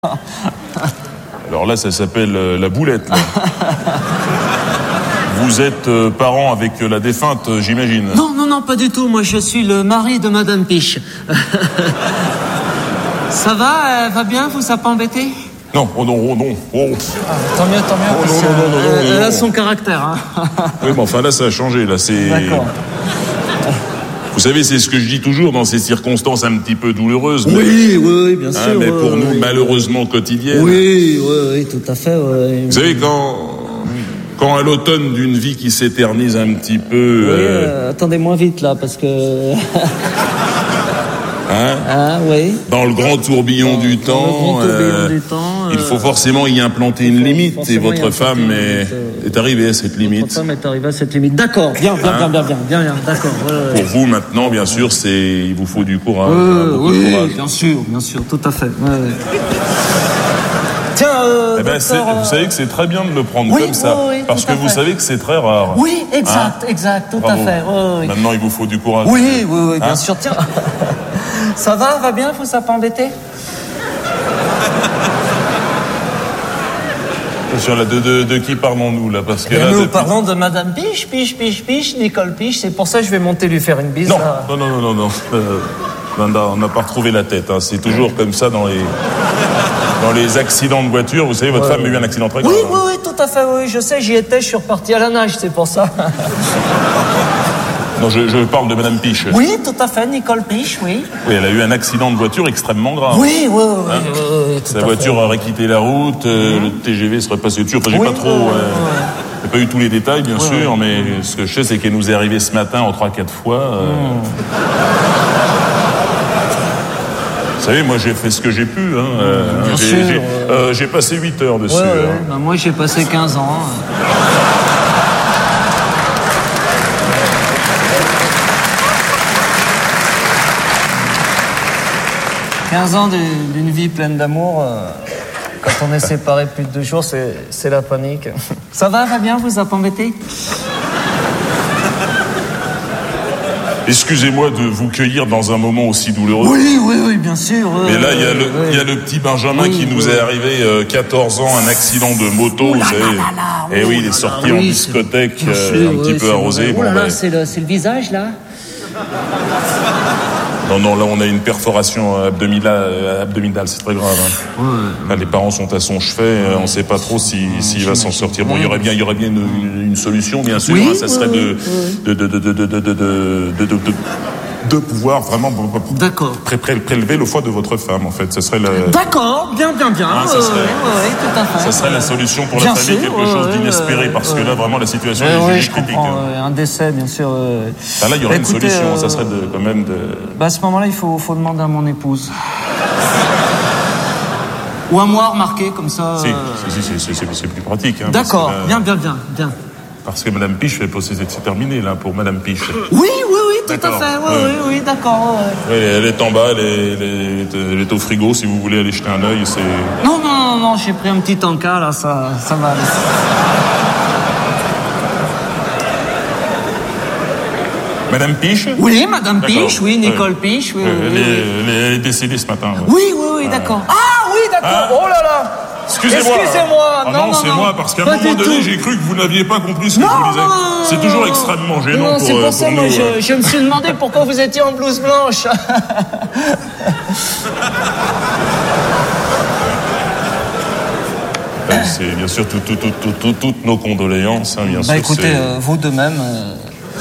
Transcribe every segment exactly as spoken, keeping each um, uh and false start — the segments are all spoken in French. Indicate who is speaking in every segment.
Speaker 1: Alors là, ça s'appelle euh, la boulette. Là. Vous êtes euh, parent avec euh, la défunte, euh, j'imagine.
Speaker 2: Non, non, non, pas du tout. Moi, je suis le mari de Madame Piche. Ça va, elle va bien, vous ça pas embêté?
Speaker 1: Non, oh non, oh non, oh.
Speaker 2: Ah, tant mieux, tant mieux.
Speaker 1: Oh,
Speaker 2: parce
Speaker 1: non, non, non, non,
Speaker 2: elle,
Speaker 1: non,
Speaker 2: elle a
Speaker 1: non.
Speaker 2: son caractère. Hein.
Speaker 1: Oui, mais enfin là, ça a changé. Là, c'est.
Speaker 2: D'accord.
Speaker 1: Vous savez, c'est ce que je dis toujours dans ces circonstances un petit peu douloureuses. Mais...
Speaker 2: Oui, oui, oui, bien
Speaker 1: hein,
Speaker 2: sûr.
Speaker 1: mais
Speaker 2: oui,
Speaker 1: pour
Speaker 2: oui,
Speaker 1: nous,
Speaker 2: oui.
Speaker 1: malheureusement quotidiennes.
Speaker 2: Oui, oui, oui, tout à fait. Oui.
Speaker 1: Vous savez, quand, quand à l'automne d'une vie qui s'éternise un petit peu...
Speaker 2: Oui,
Speaker 1: euh...
Speaker 2: euh, attendez moins vite là, parce que...
Speaker 1: hein,
Speaker 2: ah, oui.
Speaker 1: dans le grand tourbillon du
Speaker 2: Dans
Speaker 1: temps,
Speaker 2: le grand tourbillon
Speaker 1: euh,
Speaker 2: du temps,
Speaker 1: il faut
Speaker 2: euh,
Speaker 1: forcément y implanter une limite. Et
Speaker 2: forcément y
Speaker 1: votre
Speaker 2: implanter
Speaker 1: femme
Speaker 2: une
Speaker 1: est,
Speaker 2: limite, euh,
Speaker 1: est arrivée à cette
Speaker 2: Votre
Speaker 1: limite.
Speaker 2: femme est arrivée à cette limite. D'accord, bien, bien,
Speaker 1: Hein
Speaker 2: bien, bien, bien, bien, bien, d'accord. Ouais, ouais.
Speaker 1: Pour vous, maintenant, bien sûr, c'est il vous faut du courage.
Speaker 2: Euh,
Speaker 1: hein, beaucoup de
Speaker 2: oui,
Speaker 1: courage.
Speaker 2: bien sûr, bien sûr, tout à fait. Ouais, ouais. Tiens, euh,
Speaker 1: Eh ben, c'est-
Speaker 2: docteur,
Speaker 1: vous savez que c'est très bien de le prendre
Speaker 2: oui,
Speaker 1: comme ça,
Speaker 2: oui, oui,
Speaker 1: parce
Speaker 2: tout à
Speaker 1: que vous
Speaker 2: fait.
Speaker 1: savez que c'est très rare.
Speaker 2: oui, exact,
Speaker 1: Hein
Speaker 2: exact, tout
Speaker 1: Bravo.
Speaker 2: à fait. Ouais, ouais.
Speaker 1: Maintenant, il vous faut du courage.
Speaker 2: Oui, oui, oui, bien
Speaker 1: Hein
Speaker 2: sûr. Tiens, ça va, va bien, vous ça pas embêté?
Speaker 1: Attention, là, de, de, de qui parlons-nous, là? Parce que
Speaker 2: Et
Speaker 1: là,
Speaker 2: nous
Speaker 1: depuis-
Speaker 2: parlons de Madame Piche, Piche, Piche, Piche, Nicole Piche. C'est pour ça que je vais monter lui faire une bise.
Speaker 1: Non,
Speaker 2: là.
Speaker 1: non, non, non, non, non. Euh, Linda, on n'a pas retrouvé la tête. Hein. C'est toujours comme ça dans les, dans les accidents de voiture. Vous savez, votre
Speaker 2: Ouais.
Speaker 1: femme a eu un accident très grave.
Speaker 2: Oui,
Speaker 1: hein.
Speaker 2: oui, oui, tout à fait, oui, je sais, j'y étais, je suis reparti à la nage, c'est pour ça.
Speaker 1: Non, je, je parle de Madame Piche.
Speaker 2: Oui, tout à fait, Nicole Piche, oui.
Speaker 1: Oui, elle a eu un accident de voiture extrêmement grave.
Speaker 2: Oui, oui, oui,
Speaker 1: Hein
Speaker 2: oui, oui, oui, tout
Speaker 1: Sa
Speaker 2: à
Speaker 1: voiture
Speaker 2: fait.
Speaker 1: aurait quitté la route, euh, le T G V serait passé dessus. Enfin, j'ai
Speaker 2: Oui,
Speaker 1: pas trop...
Speaker 2: oui, oui,
Speaker 1: euh,
Speaker 2: oui.
Speaker 1: j'ai pas eu tous les détails, bien
Speaker 2: Oui,
Speaker 1: sûr, mais ce que je sais, c'est qu'elle nous est arrivée ce matin en trois quatre fois. euh, Vous savez, moi, j'ai fait ce que j'ai pu. Hein, euh,
Speaker 2: Bien
Speaker 1: j'ai,
Speaker 2: sûr,
Speaker 1: j'ai,
Speaker 2: ouais.
Speaker 1: euh, j'ai passé huit heures dessus.
Speaker 2: Ouais, ouais,
Speaker 1: hein.
Speaker 2: bah, moi j'ai passé quinze ans. quinze ans de- d'une vie pleine d'amour. euh, Quand on est séparés plus de deux jours, c'est c'est la panique. Ça va, va bien, vous a pas embêté?
Speaker 1: Excusez-moi de vous cueillir dans un moment aussi douloureux.
Speaker 2: Oui, oui, oui, bien sûr.
Speaker 1: Mais là, il y a le, il y a le petit Benjamin
Speaker 2: Oui,
Speaker 1: qui nous
Speaker 2: oui.
Speaker 1: est arrivé euh, quatorze ans, un accident de moto,
Speaker 2: Oh
Speaker 1: vous
Speaker 2: là
Speaker 1: savez.
Speaker 2: là là là,
Speaker 1: Et
Speaker 2: oh
Speaker 1: oui, il
Speaker 2: là
Speaker 1: est sorti
Speaker 2: là,
Speaker 1: en
Speaker 2: oui,
Speaker 1: discothèque,
Speaker 2: c'est- bien
Speaker 1: euh,
Speaker 2: sûr,
Speaker 1: un petit
Speaker 2: oui,
Speaker 1: peu
Speaker 2: c'est
Speaker 1: arrosé.
Speaker 2: vrai.
Speaker 1: Bon,
Speaker 2: Oh là là,
Speaker 1: ben,
Speaker 2: c'est le, c'est le visage, là?
Speaker 1: non, non, là, on a une perforation abdominale, euh, abdominale, c'est très grave. Hein. Là, les parents sont à son chevet, euh, on ne sait pas trop si, s'il va s'en sortir. Bon, il y aurait bien, il y aurait bien une, une- une solution, bien sûr.
Speaker 2: Oui,
Speaker 1: hein, ça
Speaker 2: oui,
Speaker 1: serait
Speaker 2: oui,
Speaker 1: de, de, de, de, de, de, de, de, de, de, de- de pouvoir vraiment
Speaker 2: D'accord.
Speaker 1: pré- pré- prélever le foie de votre femme, en fait. Ce serait la,
Speaker 2: D'accord, bien, bien, bien.
Speaker 1: Ah, ça
Speaker 2: ouais,
Speaker 1: serait-
Speaker 2: ouais, ouais, ouais, tout à fait.
Speaker 1: ça serait la solution pour
Speaker 2: Bien
Speaker 1: la famille,
Speaker 2: sûr,
Speaker 1: quelque chose
Speaker 2: ouais,
Speaker 1: d'inespéré,
Speaker 2: ouais,
Speaker 1: parce que
Speaker 2: ouais.
Speaker 1: là, vraiment, la situation
Speaker 2: Ouais,
Speaker 1: est
Speaker 2: ouais,
Speaker 1: jugée
Speaker 2: je
Speaker 1: critique.
Speaker 2: comprends.
Speaker 1: hein.
Speaker 2: euh, Un décès, bien sûr. euh.
Speaker 1: Ah, là, il y aurait
Speaker 2: Bah,
Speaker 1: une
Speaker 2: écoutez,
Speaker 1: solution,
Speaker 2: euh,
Speaker 1: ça serait de, quand même de...
Speaker 2: Bah, à ce moment-là, il faut, faut demander à mon épouse. Ou à moi, remarquer, comme ça.
Speaker 1: Si,
Speaker 2: euh,
Speaker 1: si, si, c'est- c'est c'est plus pratique. Hein, parce
Speaker 2: D'accord,
Speaker 1: que là-
Speaker 2: bien, bien, bien, bien.
Speaker 1: Parce que Madame Piche, c'est terminé, là, pour Madame Piche.
Speaker 2: Oui, oui, oui, tout à
Speaker 1: D'accord,
Speaker 2: fait. Oui,
Speaker 1: ouais.
Speaker 2: oui, oui, d'accord. ouais, ouais.
Speaker 1: Elle est, elle est en bas, elle est, elle, est, elle est au frigo, si vous voulez aller jeter un œil, c'est...
Speaker 2: Non, non, non, non, j'ai pris un petit encas, là, ça, ça va aller.
Speaker 1: Madame Piche
Speaker 2: Oui, Madame
Speaker 1: D'accord.
Speaker 2: Piche, oui, Nicole
Speaker 1: Ouais.
Speaker 2: Piche, oui,
Speaker 1: Ouais,
Speaker 2: oui,
Speaker 1: elle,
Speaker 2: oui,
Speaker 1: est,
Speaker 2: oui.
Speaker 1: elle est- elle est décédée ce matin. ouais.
Speaker 2: Oui, oui, oui, d'accord. Ah, oui, d'accord.
Speaker 1: Ah.
Speaker 2: Oh là là.
Speaker 1: Excusez-moi.
Speaker 2: Excusez-moi.
Speaker 1: Ah
Speaker 2: non,
Speaker 1: non,
Speaker 2: non,
Speaker 1: c'est
Speaker 2: non.
Speaker 1: moi, parce qu'à un
Speaker 2: Pas
Speaker 1: moment
Speaker 2: du
Speaker 1: donné,
Speaker 2: tout.
Speaker 1: j'ai cru que vous n'aviez pas compris ce que
Speaker 2: Non,
Speaker 1: je vous disais.
Speaker 2: non, non,
Speaker 1: C'est
Speaker 2: non,
Speaker 1: toujours
Speaker 2: non.
Speaker 1: extrêmement gênant
Speaker 2: Non,
Speaker 1: pour,
Speaker 2: c'est
Speaker 1: euh,
Speaker 2: pour ça,
Speaker 1: pour
Speaker 2: moi,
Speaker 1: nous.
Speaker 2: je,
Speaker 1: euh.
Speaker 2: je me suis demandé pourquoi vous étiez en blouse blanche.
Speaker 1: Euh, C'est bien sûr tout, tout, tout, tout, tout- toutes nos condoléances, hein, bien
Speaker 2: Bah
Speaker 1: sûr.
Speaker 2: écoutez,
Speaker 1: c'est-
Speaker 2: euh, vous de même. euh,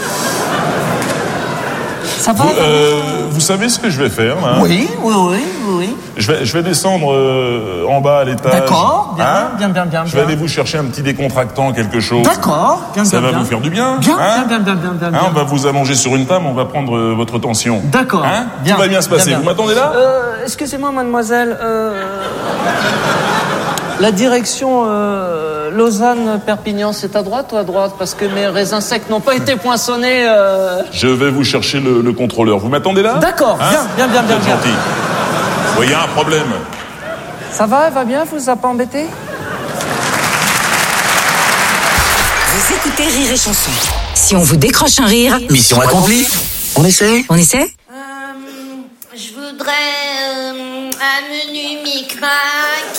Speaker 2: Ça va
Speaker 1: Vous,
Speaker 2: ça va
Speaker 1: euh, vous savez ce que je vais faire là
Speaker 2: Oui, oui, oui, oui, oui.
Speaker 1: je, vais, je vais descendre euh, en bas à l'étage.
Speaker 2: D'accord, bien,
Speaker 1: Hein
Speaker 2: bien, bien, bien,
Speaker 1: Je vais
Speaker 2: bien.
Speaker 1: aller vous chercher un petit décontractant, quelque chose.
Speaker 2: D'accord, bien,
Speaker 1: Ça
Speaker 2: bien,
Speaker 1: va
Speaker 2: bien.
Speaker 1: vous faire du bien.
Speaker 2: Bien,
Speaker 1: hein
Speaker 2: bien, bien, bien, bien, bien,
Speaker 1: Hein, on
Speaker 2: bien.
Speaker 1: va vous allonger sur une table, on va prendre euh, votre tension.
Speaker 2: D'accord,
Speaker 1: Hein
Speaker 2: bien.
Speaker 1: Tout va bien se passer.
Speaker 2: bien,
Speaker 1: Vous
Speaker 2: bien.
Speaker 1: m'attendez là
Speaker 2: Euh, excusez-moi, mademoiselle. euh, La direction euh, Lausanne-Perpignan, c'est à droite ou à droite? Parce que mes raisins secs n'ont pas été poinçonnés. euh.
Speaker 1: Je vais vous chercher le, le contrôleur. Vous m'attendez là
Speaker 2: D'accord,
Speaker 1: Hein
Speaker 2: bien, bien, bien, bien,
Speaker 1: Vous êtes
Speaker 2: bien.
Speaker 1: gentil. Vous voyez un problème.
Speaker 2: Ça va, elle va bien? Vous a pas embêté?
Speaker 3: Vous écoutez Rire et Chanson. Si on vous décroche un rire,
Speaker 4: Mission accomplie. On essaie.
Speaker 3: on essaie?
Speaker 5: Euh, je voudrais euh, un menu mixte.
Speaker 4: Chic-Mac.